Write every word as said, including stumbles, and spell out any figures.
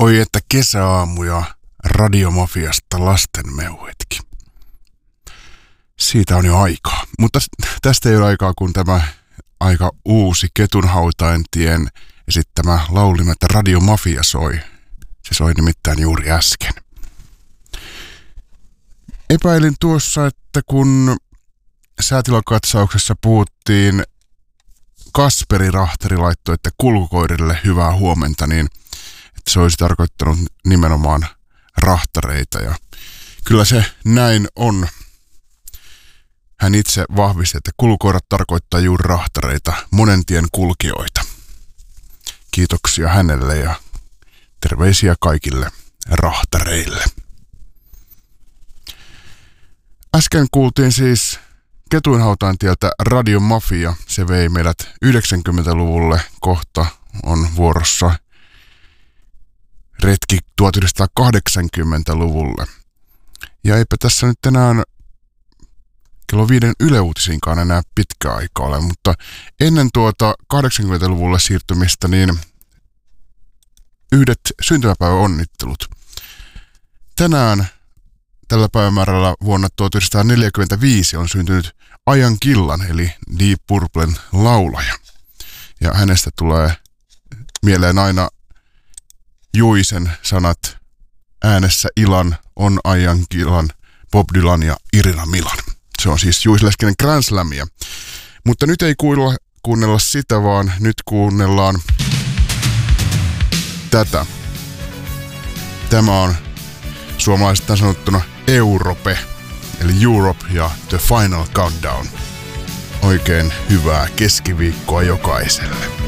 Oi että kesäaamu ja radiomafiasta lastenmeuhetkin. Siitä on jo aikaa, mutta tästä ei ole aikaa, kun tämä aika uusi Ketunhautaintien esittämä laulimelta Radiomafia soi. Se soi nimittäin juuri äsken. Epäilin tuossa, että kun säätilakatsauksessa puhuttiin, Kasperi Rahteri laittoi, että kulkukoirille hyvää huomenta, niin että se olisi tarkoittanut nimenomaan rahtareita. Ja kyllä se näin on. Hän itse vahvisti, että kulkukoirat tarkoittaa juuri rahtareita, monen tien kulkijoita. Kiitoksia hänelle ja terveisiä kaikille rahtareille. Äsken kuultiin siis Ketunhautaintieltä Radiomafia. Se vei meidät yhdeksänkymmentäluvulle, kohta on vuorossa retki tuhatyhdeksänsataakahdeksankymmentäluvulle. Ja eipä tässä nyt enää kello viiden Yle Uutisiinkaan enää pitkä aika ole, mutta ennen tuota kahdeksankymmentäluvulle siirtymistä niin yhdet syntymäpäiväonnittelut. Tänään tällä päivämäärällä vuonna tuhatyhdeksänsataaneljäkymmentäviisi on syntynyt Ian Gillan eli Deep Purplen laulaja. Ja hänestä tulee mieleen aina Juisen sanat äänessä Ilan on Ian Gillan, Bob Dylan ja Irina Milan. Se on siis Juisleskinen Grand Slamia. Mutta nyt ei kuulla, kuunnella sitä, vaan nyt kuunnellaan tätä. Tämä on suomalaisittain sanottuna Europe, eli Europe ja The Final Countdown. Oikein hyvää keskiviikkoa jokaiselle.